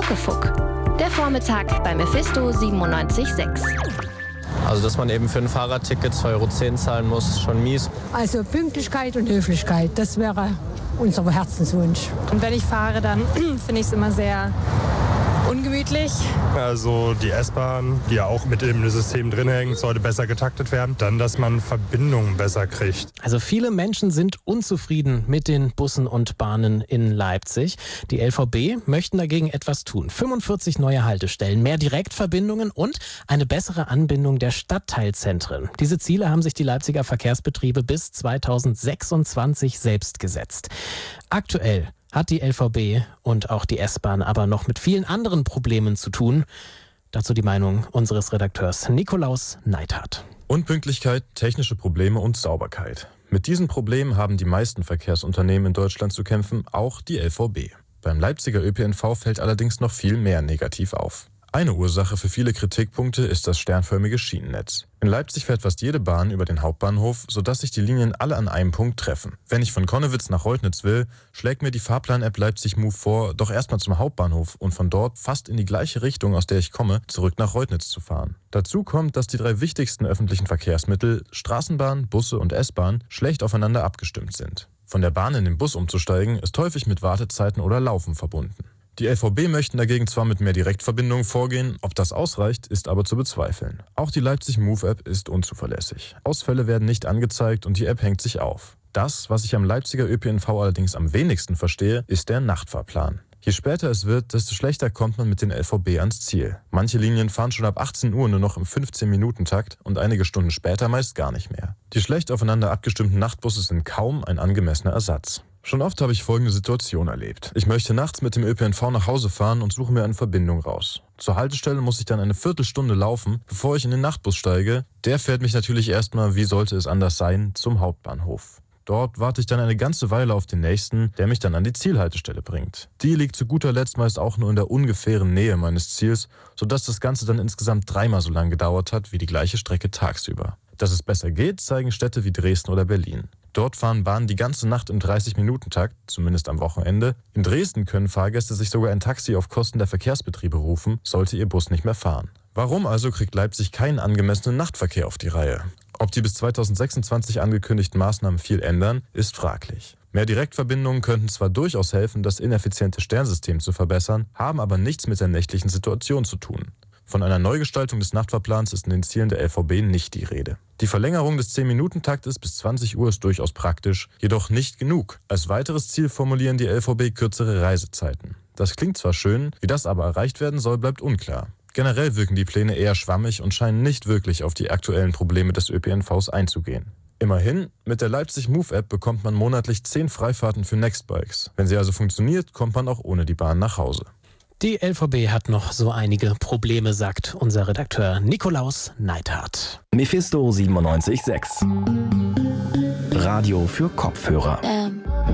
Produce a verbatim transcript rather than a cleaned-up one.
Muckefuck. Der Vormittag bei Mephisto siebenundneunzig Komma sechs. Also, dass man eben für ein Fahrradticket zwei Euro zehn zahlen muss, ist schon mies. Also Pünktlichkeit und Höflichkeit, das wäre unser Herzenswunsch. Und wenn ich fahre, dann finde ich es immer sehr ungemütlich. Also die S-Bahn, die ja auch mit im System drin hängt, sollte besser getaktet werden. Dann, dass man Verbindungen besser kriegt. Also viele Menschen sind unzufrieden mit den Bussen und Bahnen in Leipzig. Die L V B möchten dagegen etwas tun. fünfundvierzig neue Haltestellen, mehr Direktverbindungen und eine bessere Anbindung der Stadtteilzentren. Diese Ziele haben sich die Leipziger Verkehrsbetriebe bis zweitausendsechsundzwanzig selbst gesetzt. Aktuell hat die L V B und auch die S-Bahn aber noch mit vielen anderen Problemen zu tun. Dazu die Meinung unseres Redakteurs Nikolaus Neithardt. Unpünktlichkeit, technische Probleme und Sauberkeit. Mit diesen Problemen haben die meisten Verkehrsunternehmen in Deutschland zu kämpfen, auch die L V B. Beim Leipziger Ö P N V fällt allerdings noch viel mehr negativ auf. Eine Ursache für viele Kritikpunkte ist das sternförmige Schienennetz. In Leipzig fährt fast jede Bahn über den Hauptbahnhof, sodass sich die Linien alle an einem Punkt treffen. Wenn ich von Connewitz nach Reutnitz will, schlägt mir die Fahrplan-App Leipzig Move vor, doch erstmal zum Hauptbahnhof und von dort fast in die gleiche Richtung, aus der ich komme, zurück nach Reutnitz zu fahren. Dazu kommt, dass die drei wichtigsten öffentlichen Verkehrsmittel, Straßenbahn, Busse und S-Bahn, schlecht aufeinander abgestimmt sind. Von der Bahn in den Bus umzusteigen, ist häufig mit Wartezeiten oder Laufen verbunden. Die L V B möchten dagegen zwar mit mehr Direktverbindungen vorgehen, ob das ausreicht, ist aber zu bezweifeln. Auch die Leipzig Move-App ist unzuverlässig. Ausfälle werden nicht angezeigt und die App hängt sich auf. Das, was ich am Leipziger Ö P N V allerdings am wenigsten verstehe, ist der Nachtfahrplan. Je später es wird, desto schlechter kommt man mit den L V B ans Ziel. Manche Linien fahren schon ab achtzehn Uhr nur noch im fünfzehn-Minuten-Takt und einige Stunden später meist gar nicht mehr. Die schlecht aufeinander abgestimmten Nachtbusse sind kaum ein angemessener Ersatz. Schon oft habe ich folgende Situation erlebt. Ich möchte nachts mit dem Ö P N V nach Hause fahren und suche mir eine Verbindung raus. Zur Haltestelle muss ich dann eine Viertelstunde laufen, bevor ich in den Nachtbus steige. Der fährt mich natürlich erstmal, wie sollte es anders sein, zum Hauptbahnhof. Dort warte ich dann eine ganze Weile auf den nächsten, der mich dann an die Zielhaltestelle bringt. Die liegt zu guter Letzt meist auch nur in der ungefähren Nähe meines Ziels, sodass das Ganze dann insgesamt dreimal so lang gedauert hat wie die gleiche Strecke tagsüber. Dass es besser geht, zeigen Städte wie Dresden oder Berlin. Dort fahren Bahnen die ganze Nacht im dreißig-Minuten-Takt, zumindest am Wochenende. In Dresden können Fahrgäste sich sogar ein Taxi auf Kosten der Verkehrsbetriebe rufen, sollte ihr Bus nicht mehr fahren. Warum also kriegt Leipzig keinen angemessenen Nachtverkehr auf die Reihe? Ob die bis zweitausendsechsundzwanzig angekündigten Maßnahmen viel ändern, ist fraglich. Mehr Direktverbindungen könnten zwar durchaus helfen, das ineffiziente Sternsystem zu verbessern, haben aber nichts mit der nächtlichen Situation zu tun. Von einer Neugestaltung des Nachtfahrplans ist in den Zielen der L V B nicht die Rede. Die Verlängerung des zehn-Minuten-Taktes bis zwanzig Uhr ist durchaus praktisch, jedoch nicht genug. Als weiteres Ziel formulieren die L V B kürzere Reisezeiten. Das klingt zwar schön, wie das aber erreicht werden soll, bleibt unklar. Generell wirken die Pläne eher schwammig und scheinen nicht wirklich auf die aktuellen Probleme des Ö P N Vs einzugehen. Immerhin, mit der Leipzig Move-App bekommt man monatlich zehn Freifahrten für Nextbikes. Wenn sie also funktioniert, kommt man auch ohne die Bahn nach Hause. Die L V B hat noch so einige Probleme, sagt unser Redakteur Nikolaus Neithardt. Mephisto siebenundneunzig Komma sechs. Radio für Kopfhörer.